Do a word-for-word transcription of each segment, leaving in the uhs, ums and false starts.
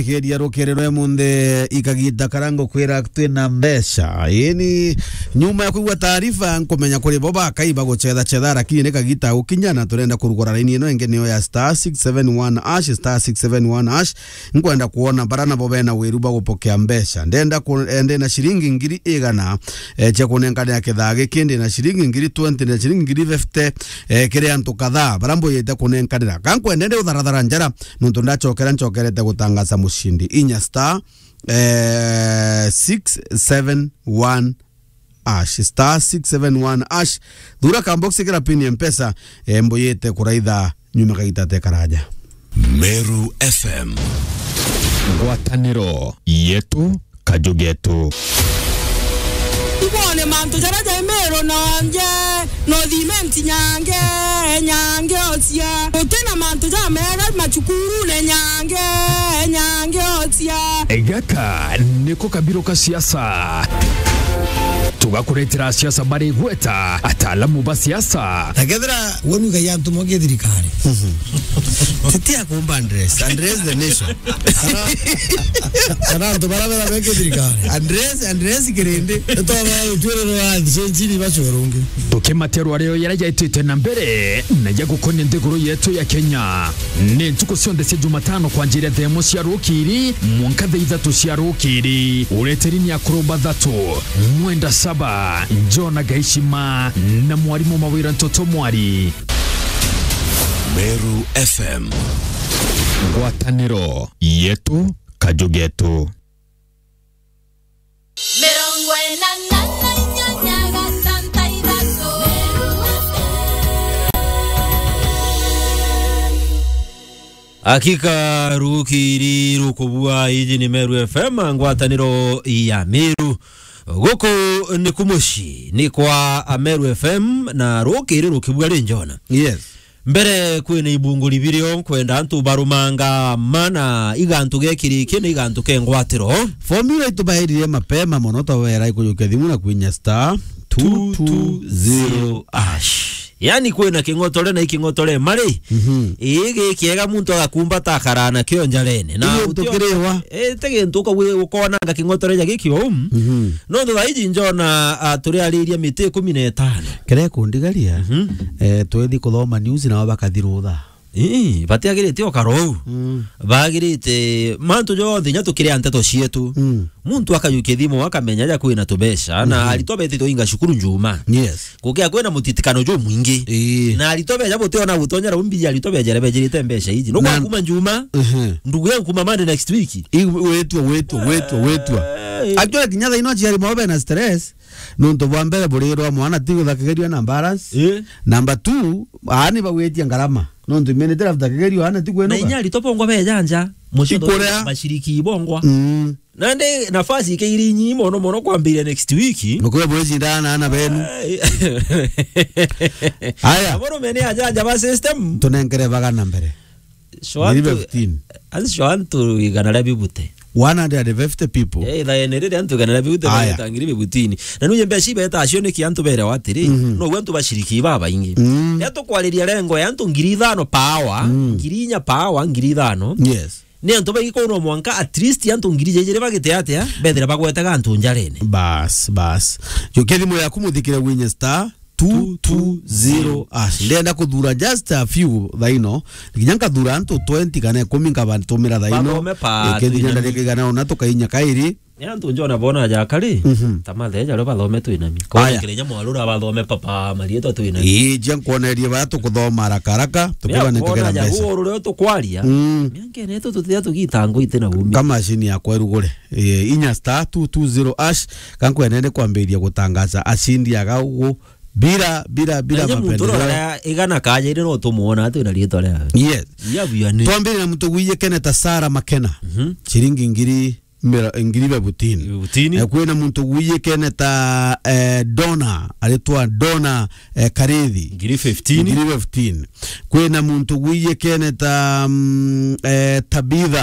Keria rokerero emunde ikagita karango kwera twina mbesha ini nyuma ya kuigwa taarifa nkomenya kuri boba kaiba gocheza cheza lakini ne kagita ukinyana turenda kurugora rini ino engene ya star six seven one hash star six seven one hash nkwenda kuona barana bobena weruba gupokea mbesha ndenda kuende na shilingi ngiri igana e, cha kunenkana ya kithage kindi na shilingi ngiri twenty na shilingi ngiri fifty e, kire antu kadhaa barambo yeta kunenkanira kankwende utharadhara njara nuntu ndachokera nchokerete gutangaza mushindi inya star eh, six seven one hash star six seven one hash dura kamboksi kira pini mpesa eh, mboyete kuraitha nyuma kaitate karaja Meru F M ngwataniro yetu kajugetu Ibone mantu jaraja Meru nonje no dimenti nyange nyange otia utena mantu jamera machukuru ne nyange nyange otia egaka niko kabiro ka siasa tugakuretera siasa bari gweta atalamu ba siasa takethera wonu gayantu moge thirikari titia kumba Andres Andres the nation kana ndo barabara beke thirikari Andres Andres kirinde to ba utwero wa senjini bachorunge tukimaterwa rero yarajaitite na mbere najya gukona ndeguro yetu ya Kenya ni tuko sionde se Jumatano kwa njira ya demos ya rukiri munkadhe ithatu cia rukiri ureterini ya kuroba thatu mwenda saba Njona Gaishima na mwarimu mawira ntoto mwari Meru F M ngwataniro yetu kajugetu Merongo enana nyanyaga tanta idato Akika rukiri rukubua iji ni Meru F M ngwataniro ya Meru Goko ni kumushi ni kwa Meru F M na rukiri rukibua Njona. Yes. Mbere kwene ibunguri birio kwenda antu barumanga mana igantu gekiri kene igantu kengwatiro formula itubairire mapema monoto wera ikuyuke thimuna kwinya star two two zero hash yani kwena kingotore na ikingotore mari mhm igi kiega muntu agakumba takarana kyo njarene na utokerewa eh tege ntuko we ukona nga kingotore ya gikyo mhm no ndo baiji njona turi ariria mite kumi na itano kere kundigaria eh twethi kuthoma news na bakathirutha eh batiagirite okaro bagirite mantu jo thinya tukire anteto cietu muntu akayuke thimo akamenya ja kwina tubesha na alitobe to inga shukuru njuma yes kukia kwena mutitikano jo mwingi na alitobe ja bote ona butonyera umbi alitobe jere bejirite mbesha hiji no kwa kuma njuma ndugu yangu kuma mande next week wetu wetu wetu wetu akitoa kinyatha ino chiari maobe na stress nuntu bwa mbere burirwa mwana tigo thakigerio na balance number two ani bagwetia ngarama nuntu menete after kigerio ana tigo eno na inyari topongwa bejanja mushodo bashiriki ibongwa mm nande nafasi ikeiri nyimo no mono kwambire next week mukwe bwezi ndana ana benu aya aboro mene ajaja ba system tunengere bagana mbere shwantu as shwantu igana bibute one hundred fifty people eh da enerere antu gana bibute batangiri bibutini na nuje mbeshi beta ashone ki antu bere watiri no gwantu bashiriki baba ingi yato kwaliria lengo yantu ngiri thano power ngirinya power ngiri thano yes ni antu bagiko no mwanka at least antu ngiri jejere bagite atia bethera bagwetaga antu njarene bas bas yokelimu ya kumuthikira winya star two two zero ash ndenda kuthura just a few thaino kinyanka thura antu twenty kana kumi nkabantumira thaino ikethinya ndake kana ona tukainya kairi yantu njona bona ja kali tamathe ja ro bathome twinami ko kirenya mwarura bathome papa marieto twinami ii jankonerie batu kuthoma haraka haraka tukiba nekegera mbesa ya uro to kwaria mianke neto tutia tugitango itena bumi kama machine ya kwerugure inya star two two zero ash kanko enene kwambiria gutangaza ashindi agago Bira bira bira mapendeleo igana kaje ile no tumuona atu na rieto leo yes yabyane tuambire na mtu wiye Kenneth Sara Makena shilingi ngiri ngiri bebutini butini kwena mtu wiye Kenneth eh, Dona alitwa Dona eh, Karethi ngiri fifteen ngiri fifteen kwena mtu wiye Kenneth um, eh, Tabitha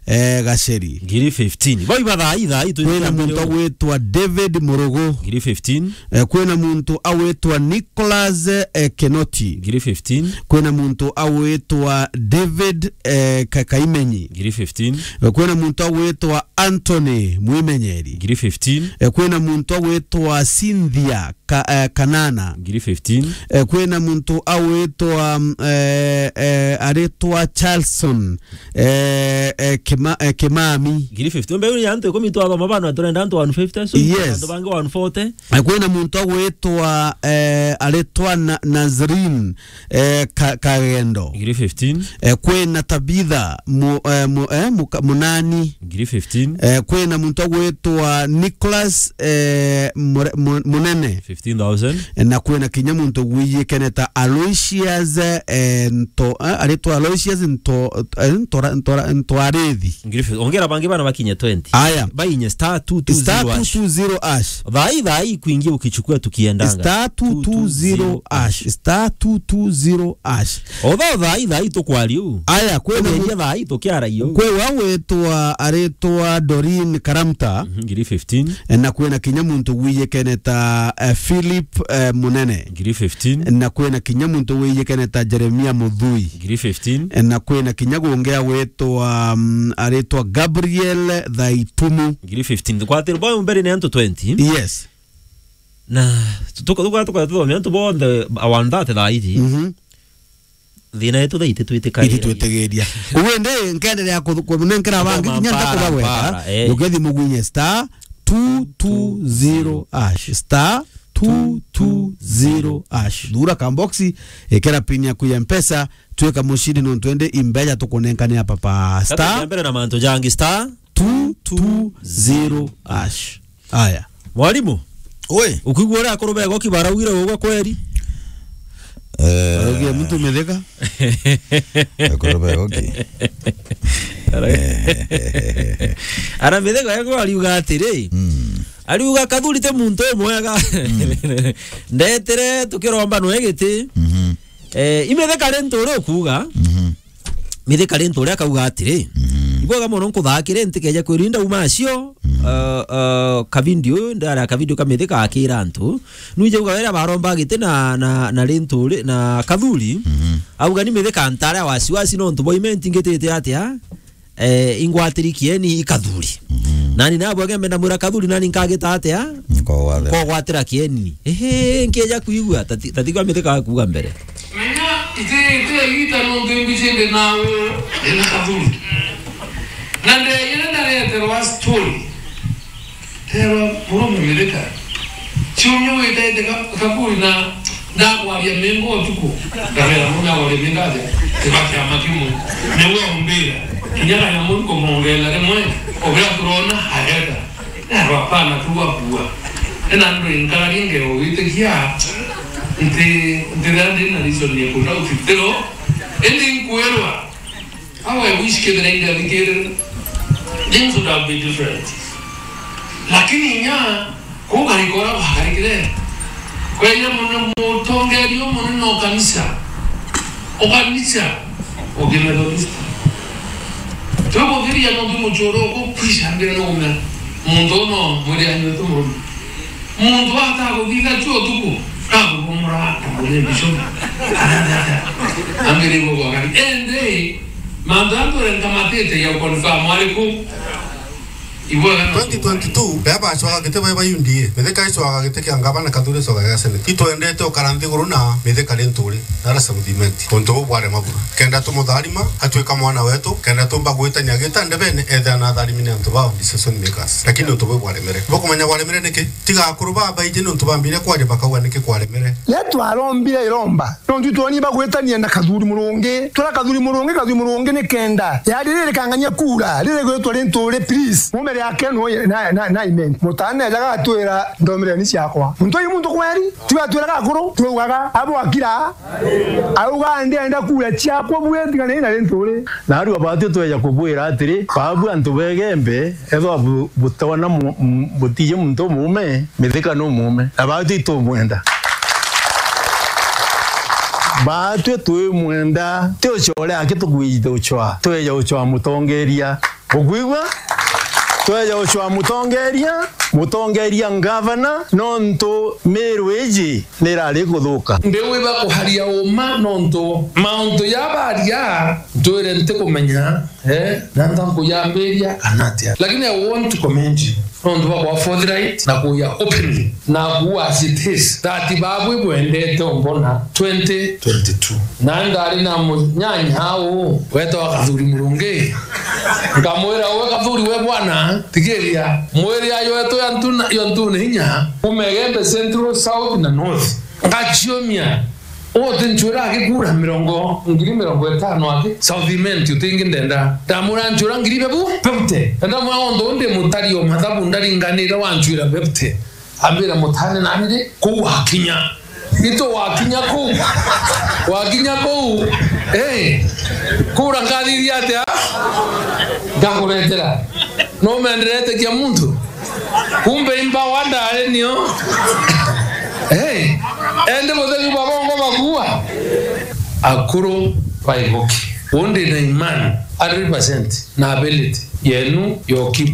eh gaceri ngiri fifteen boy bathai thai tu kwina muntu agwitwa David Murugo ngiri fifteen eh, kwina muntu agwitwa Nicholas eh, Kenoti ngiri fifteen kwina muntu agwitwa David eh, Kakaimenyi ngiri fifteen eh, kwina muntu agwitwa Anthony Mwimenyeri ngiri fifteen eh, kwina muntu agwitwa Cynthia ka, eh, Kanana ngiri fifteen eh, kwina muntu agwitwa um, eh, eh, aretwa Charlson eh, eh, kema, eh, Kemami ngiri fifteen mbe yanto ko mitwa ba bana turenda anto one fifty so yes. bange one forty eh, kwina muntu agwitwa eh, aretwa na, Nazrin eh, ka, Kagendo ngiri fifteen eh, kwina Tabitha mu, eh, mu, eh, mu, Munani ngiri fifteen eh, kwina muntu agwitwa Nicholas eh, mure, mu, Munene fifteen thousand eh, na kwina kinya muntu gwiye keneta Aloysius eh, nto eh, aretwa Aloysius nto eh, ntora ntora ntwarethi ngiri fifteen ongera bange bana bakinya twenty aya bainye star two two star zero two two zero ash thai thai kuingia ukichukua tukiendanga star two two zero ash star two two zero ash otho thai thai tukwariu aya kwena kwena thai tukiara iyo kwe wawetwa aretwa Doreen Karamta ngiri fifteen na kwena kinya muntu gwiye keneta uh, Philip uh, Munene ngiri fifteen na kwena kinya muntu gwiye keneta Jeremia Mudhui ngiri fifteen na kwena kinya gongea wetwa um, aretwa Gabriel Thaitumu ngiri fifteen kwatir boy mbere ne anto twenty yes na tuko tuko tuko tuko mento bonde awandate thai mhm thina yetu thaite twitikai iti twetegeria uwende nkendelea kunenkera bangi nyanda kubaweka ugethi mugwinye star two two zero ash star two two zero ash dura kamboxi ekera pin ya kuya mpesa tuweka mushidi no twende imbeja tukonenkane hapa pa star mbere na manto jangi star two two zero ash aya mwalimu Oi. ukigwa ura akoro bego kibara wira wogo kweri Eh. arogia mtu medeka Akoro bego ki. ara medeka yako aliuga atiri Mm. aliuga kathurite muntu mwega ndetere tukiromba no egiti Mhm. eh imetheka rento ro kuga Mhm. mitheka rento ria kauga atiri iboga mono nkuthakire ntikeja kwirinda uma acio uh, uh, kavindio ndara kavindio kametheka akira antu nuije uga wera baromba gite na na na rento na kathuri auga ni metheka ntara wasiwasi no ntu boiment ngitete atia eh ingwatiri kieni ikathuri nani nabo agembe na mura kathuri nani nkagita atia Ko wale. ko gwatira kieni ehe nkeja kuigua tati kwa metheka kuga mbere menya ite ite ita no ngembishende nawe ena kathuri nande yena ndare terwa story terwa muro mmereka chunyo ita ita kaburi na ndakwa ya mengo tuko ndare muna wale mengaje tebaki amakimu newe ombera kinyara ya mungu mongela remwe obera turona hageta na wapana tuwa bua ena ndo ingala ngero wite kia nti ntirandi na riso ni kuta utitero ending kuelwa how I wish kid in the alligator things would have been different lakini nya ko gari kora bahari kile kwa hiyo mwana mutonge dio mwana no kanisa o kanisa o gemetodista tuko vile ya ndo mchoro ko pisha ngere no mwana mundo no mwele anyo to mundo mundo hata ko diga chuo tuko kabu kumra kabule bishop angere go gari ende mandando en kamatete ya confirm aliku twenty twenty-two beba chwaga gite beba yundi metheka chwaga gite kiangaba na kadure soga gasene tito endete okaranthi guruna metheka lenturi ara sabudimenti konto bware mabura kenda to mudharima atweka mwana wetu kenda to bagweta nyageta ndebene etha na dharimi ne ntuba decision makers lakini ntuba bware mere boko manya bware mere neke tiga akuru baba ije no ntuba mbire kwaje bakawa neke kware mere yetu arombire iromba tondu twoni bagwetania na kaduri murungi tura kaduri murungi kaduri murungi ne kenda yari rire kanganya kura rire gwetwa lenturi please mumere yake no na na na imen mutane jaga twira ndomire ni cyakwa muntu yimuntu kweri tiba twira gakuru twaga abo akira auga ndi enda kura cyakwa bwetika ne na lenturi na ari abati tweja kubwira atiri babu antu begembe ezo butawana butiye muntu mume metheka no mume abati to mwenda ba twe twe mwenda te ochore akitukwite uchwa tweja uchwa mutongeria ogwigwa tweja uchwa mutongeria mutongeria ngavana nonto merweji nerari guthuka ndewe bakuharia uma nonto maunto yabaria twere nte kumenya eh nanda kuyamberia kanatia lakini I want to commend you nonto bakwa forthright na kuya openly na kuwa as it is that babu bwendete ombona twenty twenty-two nanda ari na munyanya hao weto wakathuri murunge ngamwira we kathuri we bwana tigeria mwiri ayo weto yantuna yantuna hinya umegembe central south na north ngachiomia ote nchura akikura mirongo ngiri mirongo etano ake southiment utingi ndenda tamura nchura ngiri bebu pepte enda mwa ondo nde mutari o mathabu ndari nganira wanchura pepte ambira mutane nanire ku wakinya ito wakinya ku wakinya ku eh kura ngari ate gakuretera no menderete kia muntu kumbe imba wanda alenio hey ende mudhengi babongo makuwa akuro paiboki wonde na imani one hundred percent na ability yenu yoki